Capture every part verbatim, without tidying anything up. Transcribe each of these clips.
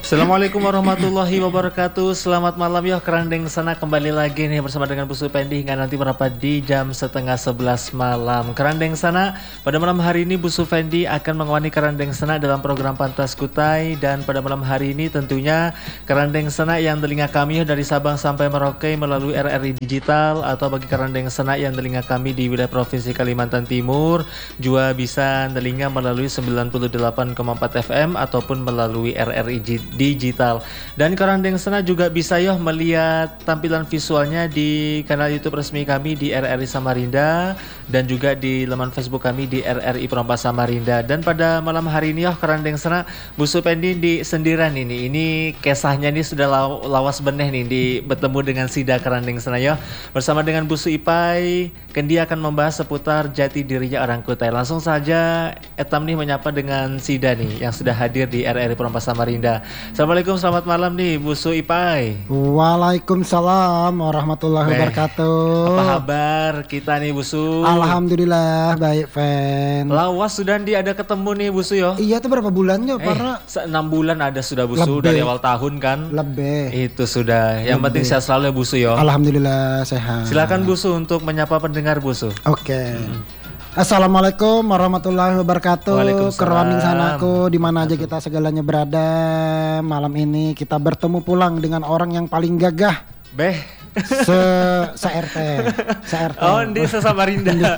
Assalamualaikum warahmatullahi wabarakatuh. Selamat malam ya kerandeng sana, kembali lagi nih bersama dengan Bu Supendi hingga nanti berapa di jam setengah sebelas malam. Kerandeng sana, pada malam hari ini Bu Supendi akan mengawani kerandeng sana dalam program Pantas Kutai. Dan pada malam hari ini tentunya kerandeng sana yang telinga kami dari Sabang sampai Merauke melalui R R I Digital, atau bagi kerandeng sana yang telinga kami di wilayah Provinsi Kalimantan Timur juga bisa telinga melalui sembilan puluh delapan koma empat F M ataupun melalui R R I Digital. Dan kerandeng sana juga bisa ya melihat tampilan visualnya di kanal YouTube resmi kami di R R I Samarinda dan juga di laman Facebook kami di R R I Perompas Samarinda. Dan pada malam hari ini ya kerandeng sana, Bu Supendi di sendiran ini. Ini kisahnya nih sudah law, lawas beneh nih di bertemu dengan Sida kerandeng sana ya. Bersama dengan Bu Su Ipai, Kendi akan membahas seputar jati dirinya orang Kutai. Langsung saja Etam nih menyapa dengan Sida nih yang sudah hadir di R R I Perompas Samarinda. Assalamualaikum, selamat malam nih Bu Su Ipai. Waalaikumsalam warahmatullahi Beh, wabarakatuh. Apa kabar kita nih Bu Su? Alhamdulillah baik, Fen. Lawas sudah di ada ketemu nih Bu Su yo. Iya tuh berapa bulannya? Eh, Para enam bulan ada sudah Bu Su dari awal tahun kan? Lebih. Itu sudah. Yang Lebih. penting sehat selalu ya Bu Su yo. Alhamdulillah sehat. Silakan Bu Su untuk menyapa pendengar Bu Su. Oke. Hmm. Assalamualaikum warahmatullahi wabarakatuh. Kerandeng sanaku di mana aja kita segalanya berada. Malam ini kita bertemu pulang dengan orang yang paling gagah. Beh. Se se-R T. Se-R T. Oh, di Samarinda.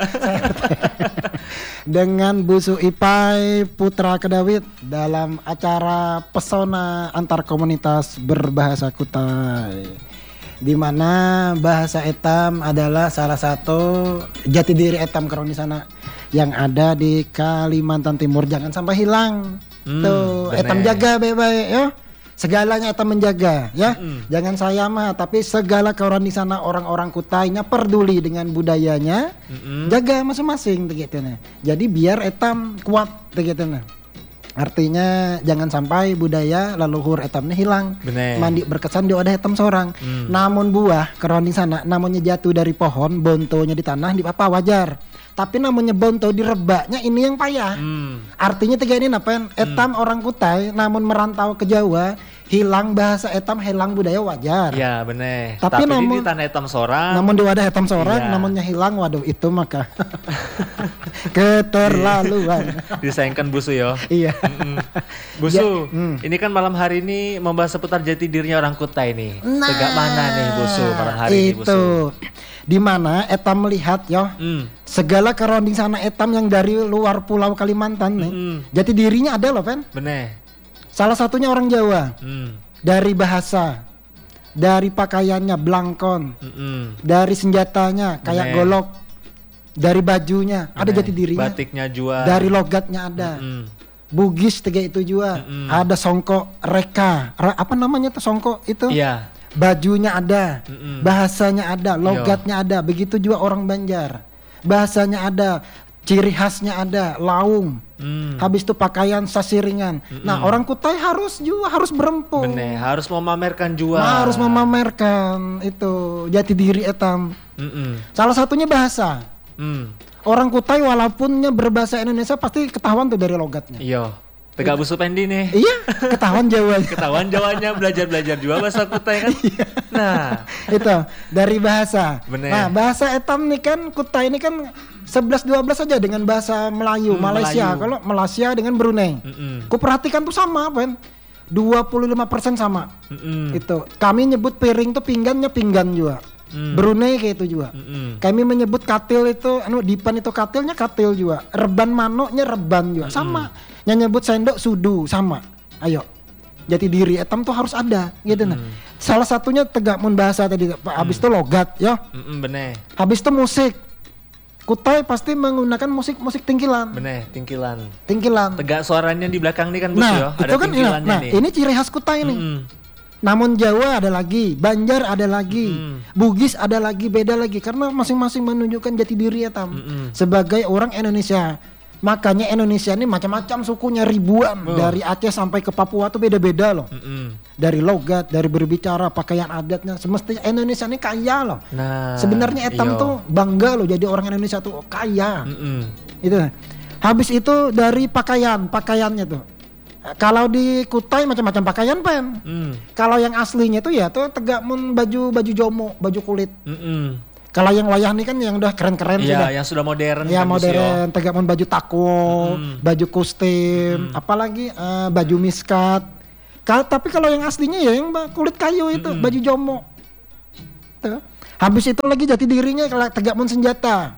Dengan Bu Su Ipai Putra Kedawit dalam acara Pesona Antar Komunitas Berbahasa Kutai, di mana bahasa Etam adalah salah satu jati diri Etam Kerong di sana yang ada di Kalimantan Timur. Jangan sampai hilang. Hmm, tuh, bener. Etam jaga baik-baik ya. Segalanya Etam menjaga ya. Hmm. Jangan saya mah, tapi segala orang di sana, orang-orang Kutainya peduli dengan budayanya. Hmm. Jaga masing-masing begitu nah. Jadi biar Etam kuat begitu nah. Artinya jangan sampai budaya leluhur etamnya hilang. Bener. Mandi berkesan dia ada etam seorang. Hmm. Namun buah keron di sana namanya jatuh dari pohon, bontonya di tanah di apa wajar. Tapi namanya bonto direbaknya ini yang payah. Hmm. Artinya tiga ini napen etam hmm. orang Kutai namun merantau ke Jawa, hilang bahasa etam, hilang budaya wajar. Ya bener. Tapi, Tapi namun di tanah etam seorang, namun di wadah etam seorang, ya. Namunnya hilang, waduh itu maka keterlaluan. Disayangkan Bu Su yo. Iya. Bu Su, ya, hmm. ini kan malam hari ini membahas seputar jati dirinya orang Kutai nih. Nah, tegak mana nih Bu Su malam hari ini Bu Su? Itu. Di mana etam melihat yo hmm. segala keronding sana etam yang dari luar pulau Kalimantan nih. Hmm. Jati dirinya ada loh, Pen. Bener. Salah satunya orang Jawa. Hmm. Dari bahasa, dari pakaiannya blangkon, hmm. dari senjatanya kayak Bener. Golok, dari bajunya Bener. Ada jati dirinya. Batiknya juga. Dari logatnya ada. Hmm. Bugis tiga itu juga. Hmm. Ada songkok reka. Re, apa namanya tuh songkok itu? Iya. Bajunya ada, mm-mm. bahasanya ada, logatnya Yo. Ada. Begitu juga orang Banjar, bahasanya ada, ciri khasnya ada, laung. Mm. Habis itu pakaian sasiringan. Mm-mm. Nah orang Kutai harus juga harus berempuk. Bener, harus memamerkan juga. Nah, harus memamerkan itu jati diri etam. Mm-mm. Salah satunya bahasa. Mm. Orang Kutai walaupunnya berbahasa Indonesia pasti ketahuan tuh dari logatnya. Iya. Tegak Bu Supendi nih. Iya, ketahuan Jawanya. Ketahuan Jawanya, belajar-belajar juga bahasa Kutai kan. Nah, itu dari bahasa. Bener. Nah, bahasa etam nih kan Kutai ini kan sebelas dua belas aja dengan bahasa Melayu, hmm, Malaysia. Melayu. Kalau Malaysia dengan Brunei. Mm-mm. Kuperhatikan tuh sama, Pen. dua puluh lima persen sama. Mm-mm. Itu. Kami nyebut piring tuh pinggannya pinggan juga. Mm. Brunei kayak itu juga. Mm-mm. Kami menyebut katil itu, anu dipan itu katilnya katil juga. Reban manoknya reban juga. Mm-mm. Sama. Yang nyebut sendok sudu sama. Ayo. Jati diri etam tuh harus ada gitu mm. nah. Salah satunya tegak mun bahasa tadi. Habis itu mm. logat ya. Mm-mm, bener. Habis itu musik. Kutai pasti menggunakan musik-musik tingkilan. Bener, tingkilan. Tingkilan. Tegak suaranya di belakang nih kan Bu nah, yo. Ada kan, tingkilannya nah, nih. Ini ciri khas Kutai nih. Mm-mm. Namun Jawa ada lagi, Banjar ada lagi, mm. Bugis ada lagi, beda lagi karena masing-masing menunjukkan jati diri etam mm-mm. sebagai orang Indonesia. Makanya Indonesia ini macam-macam sukunya ribuan oh. dari Aceh sampai ke Papua tuh beda-beda loh. Mm-mm. Dari logat, dari berbicara, pakaian adatnya, semestinya Indonesia ini kaya loh. Nah, sebenarnya etam iyo. tuh bangga loh jadi orang Indonesia tuh kaya. Mm-mm. Itu. Habis itu dari pakaian, pakaiannya tuh. Kalau di Kutai macam-macam pakaian pen. Hmm. Kalau yang aslinya tuh ya tuh tegak mun baju baju jomo, baju kulit. Mm-mm. Kalau yang wayah nih kan yang udah keren-keren Iya, sudah. yang sudah modern. Ya kan, Bus, yo. modern, tegak mun baju tako, Mm. baju kostum, apalagi eh, baju miskat. Ka- tapi kalau yang aslinya ya yang ba- kulit kayu itu, baju jomo. Tuh. Habis itu lagi jati dirinya kalau tegak mun senjata.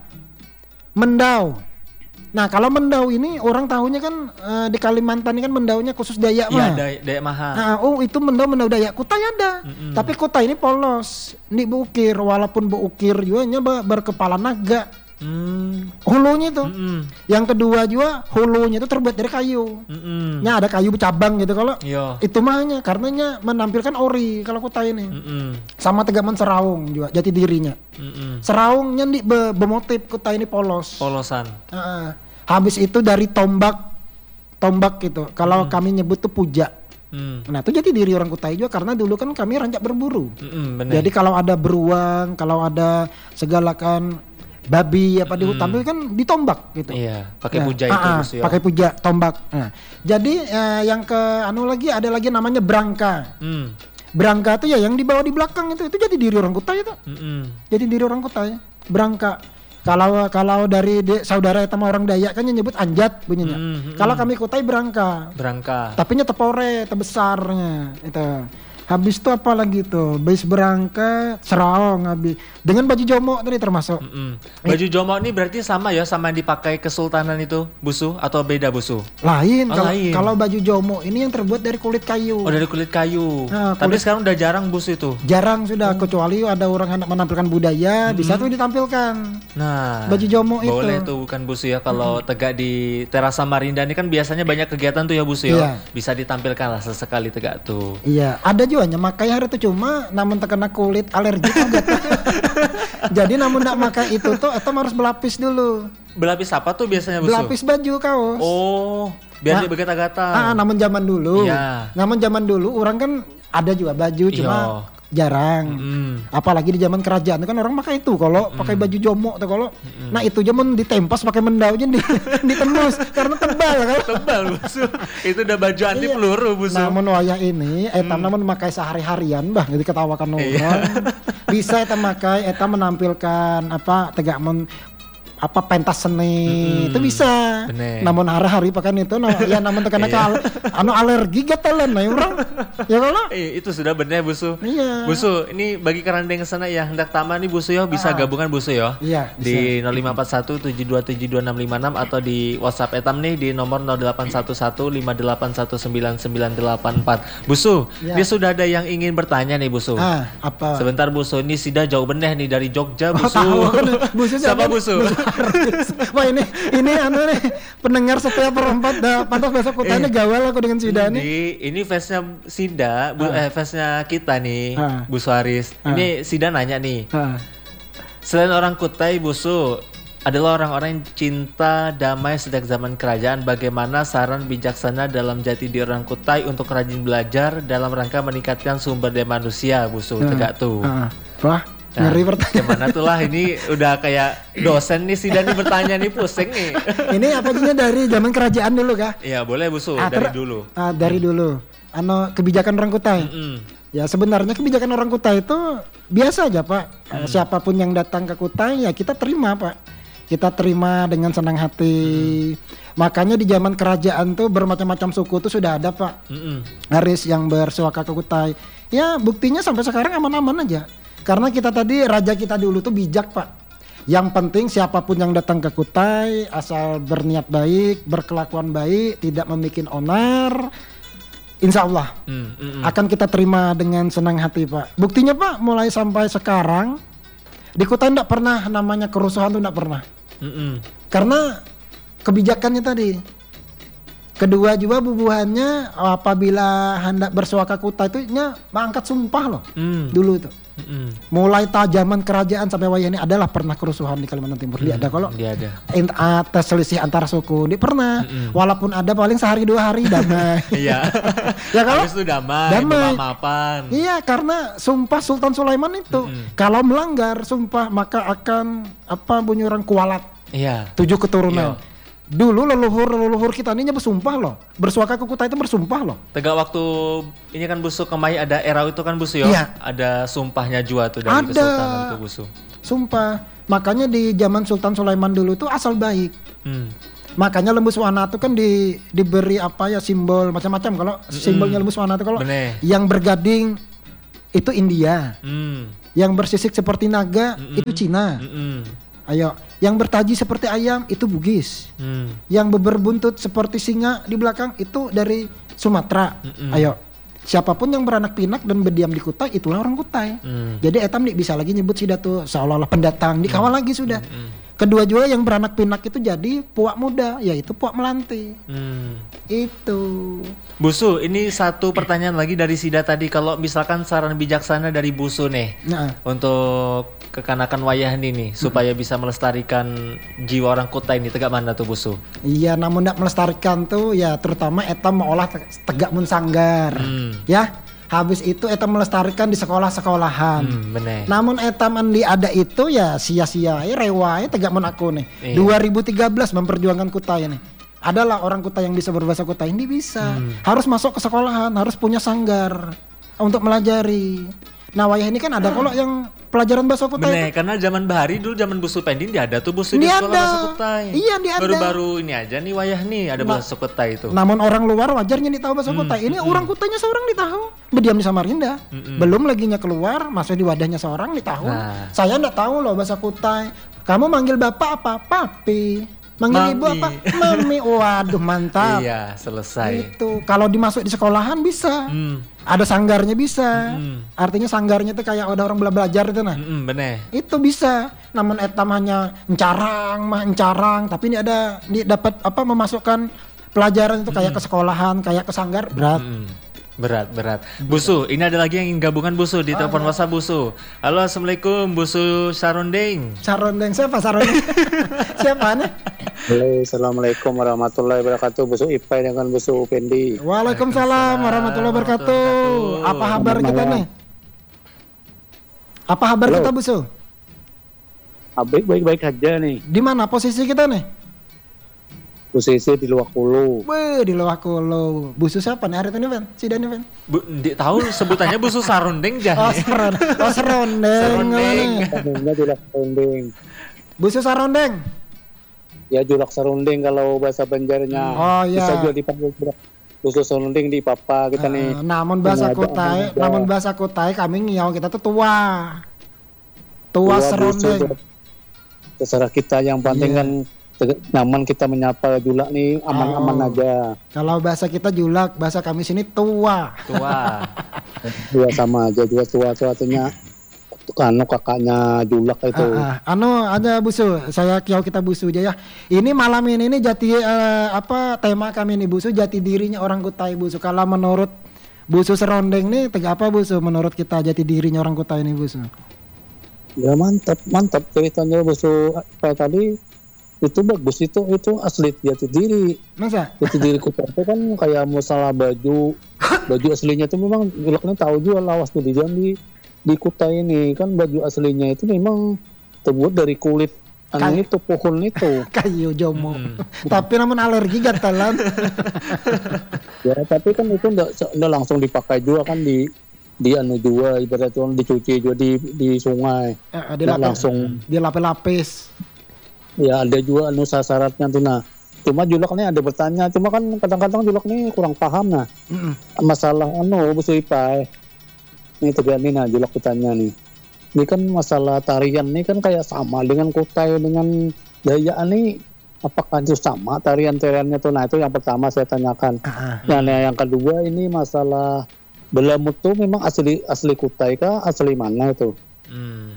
Mendau. Nah, kalau mendau ini orang tahunya kan eh, di Kalimantan ini kan mendaunya khusus Dayak Iya, mah. Day- Dayak Maha. Nah, oh itu mendau mendau Dayak Kutai ada. Mm-mm. Tapi Kutai ini polos. Ini beukir, walaupun beukir juga nya ba- berkepala naga. Hmm. Hulunya itu. Mm-mm. Yang kedua juga hulunya itu terbuat dari kayu. Mm-mm. Nya ada kayu bercabang gitu kalau Yo. itu mahnya karenanya menampilkan ori kalau Kutai ini. Mm-mm. Sama tegaman Seraung juga jati dirinya. Mm-mm. Seraungnya di be- bermotif Kutai ini polos. Polosan. Heeh. Habis itu dari tombak tombak gitu. Kalau kami nyebut tuh puja. Hmm. Nah, itu jadi diri orang Kutai juga karena dulu kan kami rancak berburu. Mm-mm, bener. Jadi kalau ada beruang, kalau ada segala kan babi apa di hutan itu kan ditombak gitu. Iya, pakai Ya, puja ah, itu ah, Bus, yo. pakai puja tombak. Nah, jadi eh, yang ke anu lagi ada lagi namanya berangka. Hmm. Berangka itu ya yang dibawa di belakang itu itu jadi diri orang Kutai itu. Mm-mm. Jadi diri orang Kutai. Berangka. Kalau kalau dari de, saudara sama orang Dayak kan yang nyebut anjat bunyinya. Mm, mm, Kalau mm. kami Kutai berangka. Berangka. Tapi nya tepore, tebesarnya itu. Habis itu apa lagi tuh? Base berangka, Seraong habis. Dengan baju jomo tadi termasuk. Mm-mm. Baju jomo ini berarti sama ya sama yang dipakai kesultanan itu, Busu, atau beda Busu? Lain Oh, kalau lain. kalau baju jomo ini yang terbuat dari kulit kayu. Oh, dari kulit kayu. Nah, Tapi kulit- sekarang udah jarang Bus itu. Jarang sudah kecuali ada orang hendak menampilkan budaya, bisa tuh ditampilkan. Nah, Baju jomo itu. boleh tuh bukan Busu ya kalau tegak di Teras Samarinda ini kan biasanya banyak kegiatan tuh ya Busu ya. Iya. Bisa ditampilkan lah sesekali tegak tuh. Iya, ada juga nya makai hari itu cuma namun terkena kulit alergi juga. Jadi namun nak makai itu tuh atau harus berlapis dulu. Berlapis apa tuh biasanya Busu? Berlapis baju kaos. Oh, biar Nah, dia bergata-gata. Ah, namun zaman dulu. Iya. Namun zaman dulu orang kan ada juga baju cuma Iya. jarang. Mm. Apalagi di zaman kerajaan itu kan orang pakai itu kalau pakai baju jomo tuh kalau. Nah, itu zaman ditempas pakai mendau aja di, ditembus karena tebal kan. Tebal Busu. Itu udah baju anti Iya. peluru Busu. Namun wayah ini etam namun memakai sehari-harian bah jadi ketawakan Iya. orang. Bisa etam makai etam menampilkan apa tegak men apa pentas seni itu bisa. Bener. Namun hari-hari pakai itu nah, ya namun terkena Iya. kal anu alergi gatelan nah orang. Ya kalau Eh, itu sudah benar Busu. iya. Busu, ini bagi kerandeng sana ya hendak taman nih Busu yo bisa gabungan Busu yo. Iya, Di nol lima empat satu tujuh dua tujuh dua enam lima enam atau di WhatsApp Etam nih di nomor nol delapan satu satu lima delapan satu sembilan sembilan delapan empat. Busu, Iya. ini sudah ada yang ingin bertanya nih Busu. Ah, apa? Sebentar Busu, ini Sida jauh bener nih dari Jogja Oh, Busu. tahu kan, Busu Siapa siapa? Busu? Wah ini ini anu nih pendengar setiap perempat dah pantas besok kutanya gawal aku dengan Sida nih. Ini ini fansnya Sida, bu, eh fansnya kita nih, Ah. Bu Suaris. Ini Sida nanya nih. Ah. Selain orang Kutai, Busu adalah orang-orang yang cinta damai sejak zaman kerajaan. Bagaimana saran bijaksana dalam jati diri orang Kutai untuk rajin belajar dalam rangka meningkatkan sumber daya manusia, Busu? Tegak tuh. Ah. Wah, Nah, ngeri pertanyaan. Gimana tuh lah ini udah kayak dosen nih Sida nih bertanya nih pusing nih. Ini apa aja dari zaman kerajaan dulu kah? Iya boleh Busu Ah, dari ter- dulu. Ah, dari dulu. Anu kebijakan orang Kutai. Mm. Ya sebenarnya kebijakan orang Kutai itu biasa aja Pak. Hmm. Eh, Siapapun yang datang ke Kutai ya kita terima Pak. Kita terima dengan senang hati. Makanya di zaman kerajaan tuh bermacam-macam suku tuh sudah ada Pak. Mm-mm. Haris yang bersuaka ke Kutai. Ya buktinya sampai sekarang aman-aman aja. Karena kita tadi raja kita dulu tuh bijak Pak. Yang penting siapapun yang datang ke Kutai asal berniat baik, berkelakuan baik, tidak membuat onar, insya Allah Mm, mm, mm. akan kita terima dengan senang hati Pak. Buktinya Pak mulai sampai sekarang di Kutai tidak pernah namanya kerusuhan tuh tidak pernah. Mm-mm. Karena kebijakannya tadi. Kedua juga bubuhannya apabila hendak bersuaka Kutai itu nya mengangkat sumpah loh. Mm. Dulu itu. Mm-mm. Mulai tajaman kerajaan sampai wayah ini adalah pernah kerusuhan di Kalimantan Timur. Dia ada kalau Dia ada. in- atas selisih antara suku, dia pernah. Mm-mm. Walaupun ada paling sehari dua hari damai. Iya. Ya kalau Habis itu damai, damai. maaf-maafan. Iya, karena sumpah Sultan Sulaiman itu kalau melanggar sumpah maka akan apa bunyi orang kualat Iya. tujuh keturunan. Iya. Dulu leluhur-leluhur kita ini bersumpah loh. Bersuaka ke Kutai itu bersumpah loh. Tegak waktu ini kan Busu kemai ada era itu kan Busu ya? Iya. Ada sumpahnya jua tuh dari Ada. kesultanan tuh Busu. Sumpah. Makanya di zaman Sultan Sulaiman dulu tuh asal baik. Hmm. Makanya Lembu Swana tuh kan di, diberi apa ya simbol macam-macam. Kalau simbolnya Lembu Swana tuh kalau Bener. yang bergading itu India. Hmm. Yang bersisik seperti naga Mm-mm. itu Cina. Mm-mm. Ayo, yang bertaji seperti ayam itu Bugis. Hmm. Yang berbuntut seperti singa di belakang itu dari Sumatera. Mm-mm. Ayo, siapapun yang beranak pinak dan berdiam di Kutai itulah orang Kutai. Hmm. Jadi etam nih bisa lagi nyebut sida tuh seolah-olah pendatang dikawal lagi sudah. Mm-mm. Kedua juga yang beranak pinak itu jadi puak muda, yaitu puak melanti. Hmm. Itu. Busu, ini satu pertanyaan lagi dari Sida tadi. Kalau misalkan saran bijaksana dari Busu nih Nah, untuk kekanakan wayah ini nih supaya bisa melestarikan jiwa orang Kutai ini, tegak mana tuh Busu? iya namun tidak melestarikan tuh ya terutama etam mengolah te- tegak mun sanggar. Hmm. Ya, habis itu etam melestarikan di sekolah-sekolahan. Hmm, bener. Namun etam andi ada itu ya sia-sia ya rewai tegak mun aku nih. Iya. dua ribu tiga belas memperjuangkan Kutai nih. Adalah orang Kutai yang bisa berbahasa Kutai ini bisa. Hmm. Harus masuk ke sekolahan, harus punya sanggar untuk melajari. Nah, wayah ini kan ada kalau yang pelajaran bahasa Kutai Bener, itu. karena zaman Bahari dulu zaman Busu Pendin dia ada tuh Busu di Dia sekolah ada. bahasa Kutai. Iya, dia ada. Baru-baru ini aja nih wayah nih ada Nah, bahasa Kutai itu. Namun orang luar wajarnya nih tahu bahasa Hmm, Kutai. Ini orang Kutainya seorang nih tahu. Berdiam di Samarinda. Mm-mm. Belum laginya keluar, masuk di wadahnya seorang nih tahu. Nah. Saya enggak tahu loh bahasa Kutai. Kamu manggil bapak apa? Papi. Manggil ibu Mami. apa? Mami. Waduh, mantap. Iya, selesai. Itu kalau dimasuk di sekolahan bisa. Hmm. Ada sanggarnya bisa. Mm-mm. Artinya sanggarnya itu kayak ada orang bela- belajar itu nah. Mm-mm, bener. Itu bisa. Namun etam hanya encarang mah encarang, tapi ini ada ini dapat apa memasukkan pelajaran itu kayak ke sekolahan, kayak ke sanggar berat. Mm. Berat, berat. Busu, ini ada lagi yang ingin gabungan Busu di telepon WhatsApp Busu. Halo, Assalamualaikum Busu Sarondeng. Sarondeng siapa Sarondeng? Siapa nih? Halo, Assalamualaikum warahmatullahi wabarakatuh. Busu Ipai dengan Busu Pendi. Waalaikumsalam warahmatullahi wabarakatuh. wabarakatuh. Apa kabar Selamat kita malam. nih? Apa kabar Halo. kita Busu? Ah, baik baik baik aja nih. Di mana posisi kita nih? Posisi di luar Kulu. Wih, di Loak Kolo. Busu siapa nih hari ini, Ven? Si Dani, Ven? Bu, di, tahu sebutannya Busu Sarondeng Oh, jah. seron. Oh, serondeng. Serondeng. Namanya Julak Sarunding. Busu Sarondeng. Ya Julak Sarunding kalau bahasa Banjarnya. Oh, iya. Bisa juga dipanggil Julak. Busu Sarunding di Papa kita nih. Eh, namun bahasa Ada- Kutai, ada- namun bahasa Kutai kami ngiau kita tuh tua. Tua Busu, serondeng. terserah kita yang penting Iya. kan te- nyaman kita menyapa Julak nih Oh. aman-aman aja. Kalau bahasa kita julak, bahasa kami sini tua. Tua. Dua sama aja juga tua-tua artinya anu kakaknya Julak itu. Ah, ah. Anu ada Busu, saya kiau kita Busu aja ya. Ini malam ini nih jati eh, apa tema kami nih Busu jati dirinya orang Kutai Busu. Kalau menurut Busu Serondeng nih tegak apa Busu menurut kita jati dirinya orang Kutai ini Busu? Ya mantap, mantap ceritanya Busu kayak tadi itu bagus itu itu asli jati diri. Masa? Jati diri Kutai itu kan kayak masalah baju baju aslinya itu memang Julaknya tahu juga lawas tuh di di di Kutai ini kan baju aslinya itu memang terbuat dari kulit anu Kayu. itu pohon itu. Kayu jomo. Mm. Tapi namun alergi gatalan. Ya tapi kan itu enggak enggak langsung dipakai juga kan di di anu juga ibaratnya dicuci juga di di sungai. Eh, Nggak dilapis, langsung dilapis-lapis. ya ada juga anu syaratnya tuh nah. Cuma Julak nih ada bertanya, cuma kan kadang-kadang Julak nih kurang paham nah Mm-mm. masalah anu Busu Ipai. Ini terjadi nah Julak bertanya nih. Ini kan masalah tarian nih kan kayak sama dengan Kutai dengan Dayak nih apakah itu sama tarian-tariannya tuh? Nah itu yang pertama saya tanyakan. Ah, ah. Nah, nah yang kedua ini masalah belamut tuh memang asli asli Kutai kah asli mana itu? Hmm.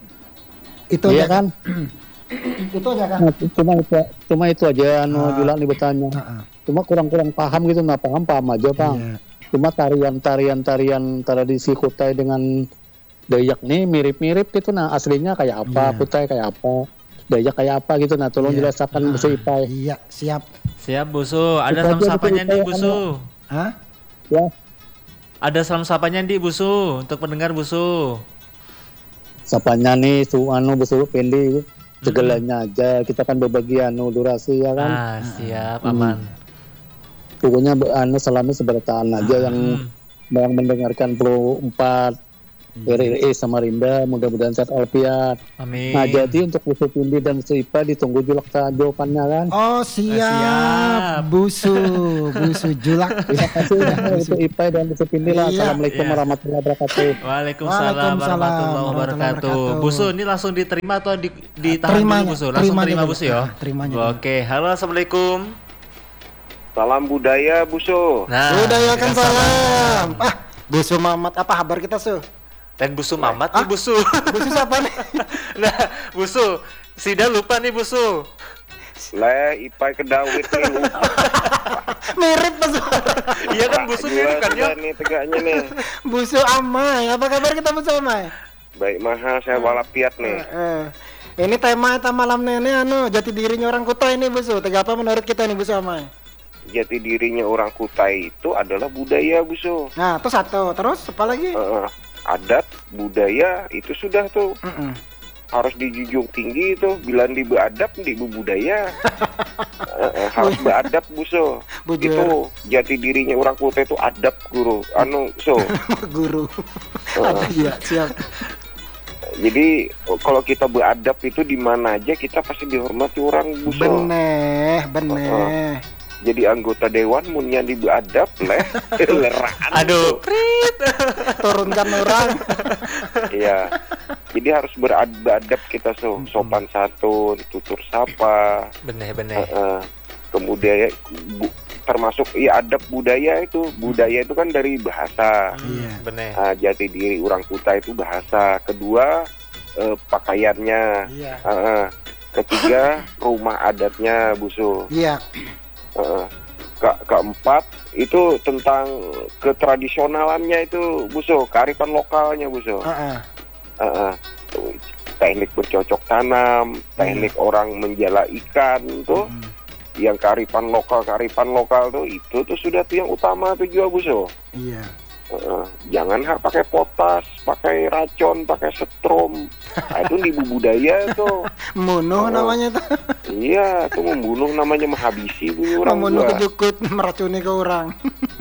Itu Iya aja kan? Itu aja kan. Nah, cuma itu cuma itu aja anu Ah. Julak nih bertanya. Ah, ah. Cuma kurang-kurang paham gitu, nah paham paham aja bang. Iya. Cuma tarian-tarian-tarian tradisi Kutai dengan Dayak nih mirip-mirip gitu, nah aslinya kayak apa, Iya. Kutai kayak apa, Dayak kayak apa gitu, nah tolong Iya. jelaskan Ah, Busu Ipai. Iya, siap. Siap Busu, ada Itu salam aja, sapanya Busu, nih Ipai, Busu. Hah? Ya, Ada salam sapanya nih Busu untuk pendengar Busu. sapanya nih su anu Busu Pendi. segalanya aja kita kan berbagi anu durasi ya kan. Ah, siap, aman. Pokoknya be- anu selama seberataan aja yang Hmm. yang mendengarkan Pro empat R R E Samarinda mudah-mudahan sehat alfiat. Amin. Nah jadi untuk Busu Pindi dan Suipa ditunggu julak jawabannya kan. Oh siap, siap. busu, busu julak. Terima kasih untuk Ipai dan Busu Pindi lah. Iya. Assalamualaikum Iya. warahmatullahi wabarakatuh. Waalaikumsalam Waalaikumsalam warahmatullahi warahmatullahi wabarakatuh. wabarakatuh. Busu, ini langsung diterima atau di, ditahan Terimanya, dulu Busu? Langsung terimanya terima dulu. Busu ya? Ah, terimanya dulu. Oke, halo assalamualaikum. Salam budaya Busu. Nah, Udah ya kan dengan salam. Ah, busu Mamat apa kabar kita su? Dan Busu Mamat nih Busu. Busu siapa nih? Nah, Busu, Sida lupa nih Busu. Le Ipai Kedawit nih lupa. Mirip busu. Iya kan Busu mirip kan ya? Juga nih tegaknya nih. Busu Amai, apa kabar kita busu Amai? Baik mahal saya walafiat nih. Eh, ini tema eta malam nenek anu jati dirinya orang Kutai ini busu. Tega apa menurut kita nih busu Amai? Jati dirinya orang Kutai itu adalah budaya Busu. Nah, itu satu. Terus apa lagi? Eh, adat budaya itu sudah tuh Mm-mm. harus dijunjung tinggi itu. Bila di beadab di budaya Eh, eh, harus beadab Busu. Bujur. Itu jati dirinya orang Kutai itu adab guru. Anu so. Guru. Ada iya, siap. Jadi kalau kita beradab itu di mana aja kita pasti dihormati orang Busu. Beneh, beneh. Jadi anggota dewan munnya di beadab leh leraan. Aduh, prit. Turunkan orang. Iya. Jadi harus berad- beradab kita so sopan santun, tutur sapa. Bener-bener. Heeh. Kemudian bu- termasuk ya adab budaya itu. Budaya itu kan dari bahasa. Iya. Bener. Ah, jati diri orang Kutai itu bahasa. Kedua eh, pakaiannya. Iya. Heeh. Ketiga rumah adatnya Busu. Iya. Heeh. Ke- keempat itu tentang ketradisionalannya itu Busu, kearifan lokalnya Busu. Heeh. Heeh. Tuh, teknik bercocok tanam, teknik orang menjala ikan tuh, Mm. yang kearifan lokal kearifan lokal tuh itu tuh sudah tuh yang utama tuh juga Busu. Iya. Heeh. Jangan ha, pakai potas, pakai racun, pakai setrum. Nah, itu di budaya tuh. Munuh Oh. namanya tuh. Iya, itu membunuh namanya menghabisi bu orang Membunuh gua. kejukut, meracuni ke orang.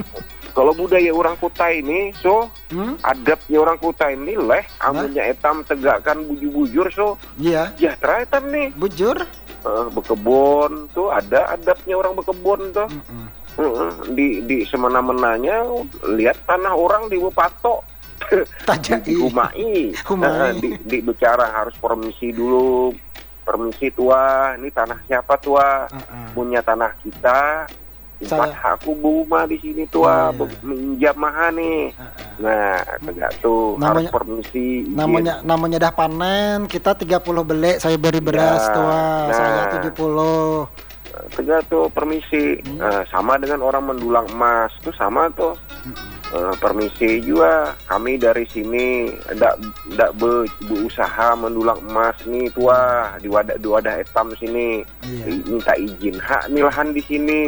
Kalau budaya orang Kutai ini, so Hmm? adabnya orang Kutai ini leh, amunnya etam tegakkan bujur-bujur so, Iya. sejahtera etam nih. Bujur. Eh, bekebon tuh ada adabnya orang bekebon tuh. Mm-mm. Heeh, di di semena-menanya lihat tanah orang di Bupato. Tajai. di Humai. Humai. Heeh, di, di bicara harus permisi dulu. Permisi tua, ini tanah siapa tua? Heeh. Punya tanah kita. Empat Saya- aku buma di sini tua, Iya. be- minjam mahal nih. Heeh. Nah, tegak tuh Namanya- harus permisi. izin. Namanya namanya dah panen, kita tiga puluh belek, saya beri beras Ya, tua, nah. saya tujuh puluh. Tegak tuh permisi. Hmm. Nah, sama dengan orang mendulang emas tuh sama tuh. Eh, permisi juga kami dari sini ndak ndak be, berusaha mendulang emas nih tua di wadah di wadah etam sini. Iya. I- minta izin hak nih lahan di sini.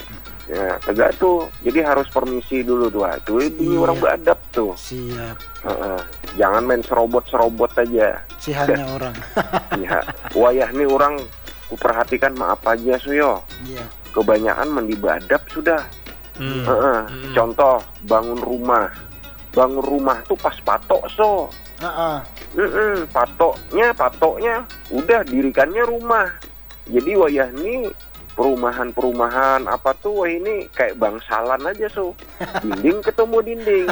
Ya, tegak tuh. Jadi harus permisi dulu tuh. Itu ini Iya. orang beradab tuh. Siap. Heeh. Jangan main serobot-serobot aja. Sihannya orang. Ya, wayah nih orang kuperhatikan maaf aja suyo. Iya. Kebanyakan mandi beradab sudah. Hmm. Heeh. Hmm. Contoh bangun rumah. Bangun rumah tuh pas patok so. Heeh. Mm-mm, patoknya, patoknya udah dirikannya rumah. Jadi wayah nih perumahan-perumahan apa tuh wah ini kayak bangsalan aja so. Dinding ketemu dinding.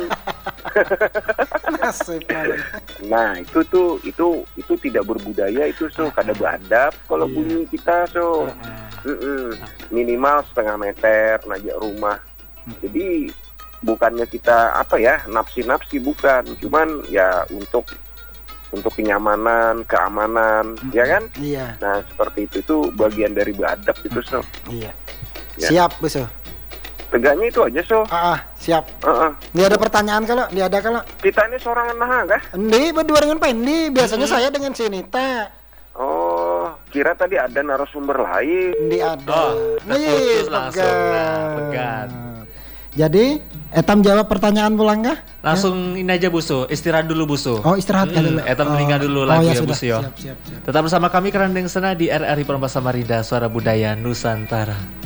Nasib malam. Nah, itu tuh itu itu tidak berbudaya itu so, kada beradab kalau Iya. bunyi kita so. Heeh. Mm-mm. Minimal setengah meter najak rumah. Jadi bukannya kita apa ya napsi-napsi bukan, cuman ya untuk untuk kenyamanan, keamanan, ya kan? Iya. Nah seperti itu itu bagian dari beradab itu so. Iya. Ya. Siap, Busu. Tegaknya itu aja so. Ah, ah, siap. Heeh. Dia ada pertanyaan kalau, dia ada kalau. Kita ini sorangan nah kah? Endi berdua dengan Pendi, biasanya saya dengan Sinita. Oh, kira tadi ada narasumber lain. Endi ada. Oh, terputus Nih, langsung. Nah, pegat. Jadi Etam jawab pertanyaan pulang kah? Langsung ini aja Busu, istirahat dulu Busu. Oh istirahat Hmm, dulu. Etam Oh. meninggal dulu Oh, lagu ya ya sudah. Busu ya. Siap, siap, siap. Tetap bersama kami Kerandeng Sena di R R I Perampas Samarinda, Suara Budaya Nusantara.